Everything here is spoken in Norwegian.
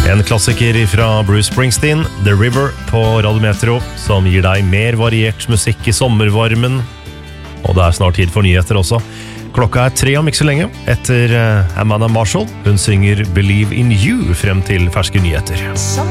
En klassiker fra Bruce Springsteen, The River på Radio Metro, som gir deg mer variert musikk i sommervarmen. Og det snart tid for nyheter også. Klokka 3 om ikke så lenge, etter Amanda Marshall. Hun synger Believe in You frem til ferske nyheter.